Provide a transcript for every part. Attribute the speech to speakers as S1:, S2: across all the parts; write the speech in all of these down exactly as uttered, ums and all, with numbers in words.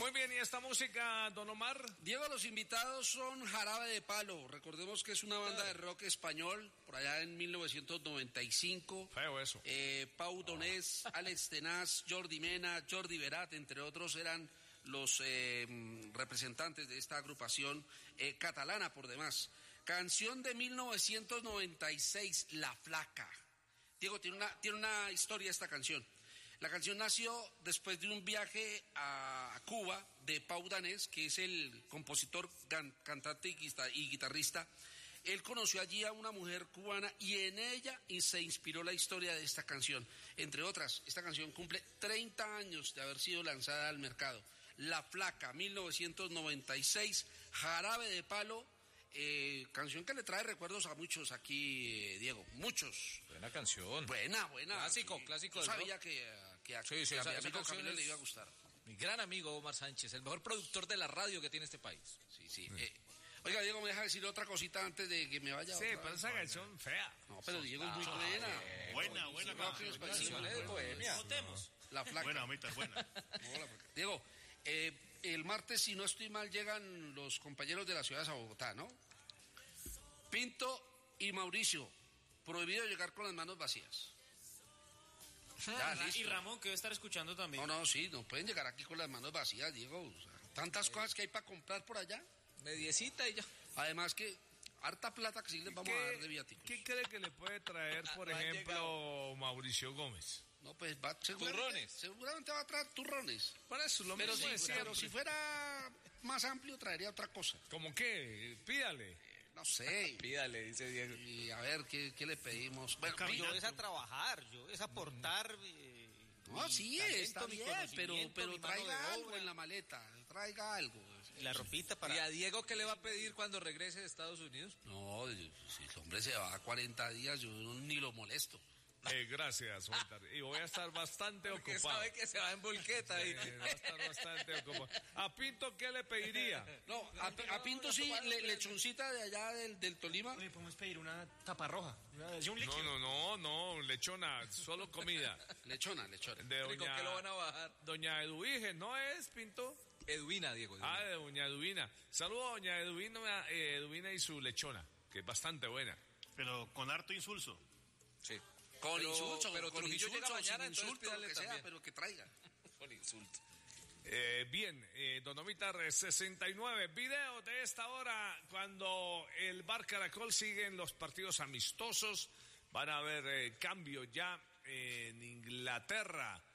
S1: Muy bien, ¿y esta música, don Omar?
S2: Diego, los invitados son Jarabe de Palo. Recordemos que es una banda de rock español, por allá en mil novecientos noventa y cinco.
S1: Feo eso.
S2: Eh, Pau Donés, Alex Tenaz, Jordi Mena, Jordi Verat, entre otros, eran los eh, representantes de esta agrupación eh, catalana, por demás. Canción de mil novecientos noventa y seis, La Flaca. Diego, tiene una, tiene una historia esta canción. La canción nació después de un viaje a Cuba de Pau Donés, que es el compositor, can, cantante y, y guitarrista. Él conoció allí a una mujer cubana y en ella se inspiró la historia de esta canción. Entre otras, esta canción cumple treinta años de haber sido lanzada al mercado. La Flaca, mil novecientos noventa y seis, Jarabe de Palo. Eh, canción que le trae recuerdos a muchos aquí, eh, Diego, muchos.
S3: Buena canción.
S2: Buena, buena.
S3: Clásico,
S2: sí.
S3: clásico.
S2: Yo sabía que, que,
S3: sí,
S2: que
S3: sí,
S2: a
S3: esa,
S2: mi
S3: esa
S2: amigo Camilo
S3: es
S2: le iba a gustar.
S3: Mi gran amigo Omar Sánchez, el mejor productor de la radio que tiene este país.
S2: Sí, sí. sí. Eh, oiga, Diego, me deja decir otra cosita antes de que me vaya.
S1: Sí, pero esa canción fea.
S2: No, pero Diego es muy buena.
S4: Eh, buena, buena canción.
S3: Canciones de bohemia.
S4: Votemos.
S2: La Flaca.
S4: Buena, Omita, buena.
S2: No, la Flaca. Diego, eh, el martes, si no estoy mal, llegan los compañeros de la ciudad de Bogotá, ¿no? Pinto y Mauricio, prohibido llegar con las manos vacías.
S5: Ya, y Ramón, que debe estar escuchando también.
S2: No, no, sí, no pueden llegar aquí con las manos vacías, Diego. O sea, tantas cosas que hay para comprar por allá.
S3: Mediecita y ya.
S2: Además que harta plata que sí les vamos a dar de viáticos.
S1: ¿Qué cree que le puede traer, por
S3: No han
S1: ejemplo,
S3: llegado.
S1: Mauricio Gómez?
S2: No, pues va, seguramente,
S3: Turrones.
S2: seguramente va a traer turrones.
S1: Por eso, lo
S2: Pero
S1: mismo
S2: si,
S1: de siempre.
S2: pero si fuera más amplio, traería otra cosa.
S1: ¿Cómo qué? Pídale.
S2: No sé.
S3: Pídale, dice Diego.
S2: Y a ver, ¿qué, qué le pedimos? Bueno,
S5: Yo es a trabajar, yo es aportar. Eh,
S2: no, sí,
S5: talento,
S2: está
S5: mi
S2: bien, pero,
S5: conocimiento,
S2: pero
S5: mi mano de
S2: traiga algo
S5: obra.
S2: en la maleta, traiga algo.
S5: Y la ropita para.
S3: ¿Y a Diego qué le va a pedir cuando regrese de Estados Unidos?
S2: No, si el hombre se va a cuarenta días, yo ni lo molesto.
S1: Eh, gracias, Walter. Y voy a estar bastante
S3: Porque
S1: ocupado.
S3: sabe que se va en volqueta ahí.
S1: Eh, va a estar bastante ocupado. ¿A Pinto qué le pediría?
S2: No, a, a Pinto sí, le, lechoncita de allá del, del Tolima.
S5: Oye, podemos pedir una tapa roja. Es un
S1: No, no, no, no, lechona, solo comida.
S2: Lechona, lechona.
S1: De
S3: ¿Y con
S1: doña,
S3: qué lo van a bajar?
S1: doña Eduige, ¿no es, Pinto?
S3: Edwina, Diego.
S1: Ah,
S3: Edwina.
S1: de doña Edwina. Saludos a doña Edwina, eh, Edwina y su lechona, que es bastante buena.
S4: Pero con harto insulso.
S3: Sí.
S2: Con
S3: Pero-
S2: insulto,
S3: pero
S2: con
S3: Trujillo
S2: insulto,
S3: llega mañana,
S2: sin
S3: entonces
S2: insulto, lo
S3: pídale
S2: que sea,
S3: también.
S2: pero que traiga.
S3: Con insulto.
S1: Eh, bien, eh, Don Omitar sesenta y nueve, video de esta hora cuando el Bar Caracol sigue en los partidos amistosos. Van a haber eh, cambio ya en Inglaterra.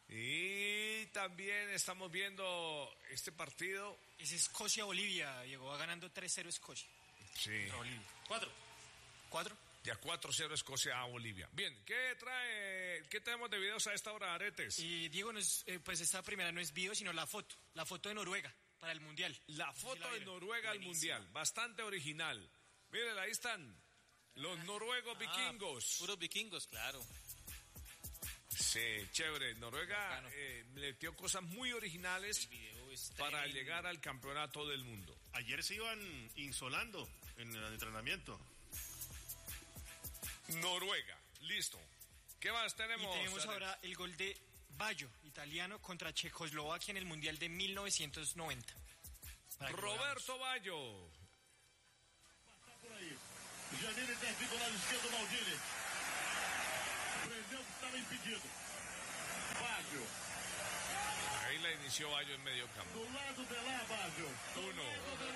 S1: Y también estamos viendo este partido.
S5: Es Escocia-Bolivia, llegó ganando tres cero Escocia.
S1: Sí,
S5: Bolivia. Cuatro. ¿Cuatro?
S1: ya cuatro cero Escocia a Bolivia. Bien, ¿qué trae, qué tenemos de videos a esta hora, Aretes?
S5: Y Diego, no es, eh, pues esta primera no es video, sino la foto. La foto de Noruega para el Mundial.
S1: La
S5: Sí,
S1: foto
S5: la
S1: de
S5: vieron.
S1: Noruega al
S5: Buenísima.
S1: Mundial, bastante original. Miren, ahí están los noruegos vikingos.
S5: Puros vikingos, claro.
S1: Sí, chévere. Noruega
S3: Bacano.
S1: eh, metió cosas muy originales
S5: El video es
S1: para
S5: tremendo.
S1: llegar al campeonato del mundo.
S4: Ayer se iban insolando en el entrenamiento.
S1: Noruega, listo. ¿Qué más
S5: Y
S1: tenemos?
S5: tenemos
S1: Ale?
S5: ahora el gol de Baggio, italiano, contra Checoslovaquia en el Mundial de mil novecientos noventa. Para que lo
S1: Roberto Baggio.
S6: Por aí. Janeiro intervindo do lado esquerdo, Maldini. Prendeu que estava impedido. Baggio.
S1: Ahí la inició Baggio en medio campo.
S6: Do lado de lá, Baggio. Do
S1: Uno.
S6: lado de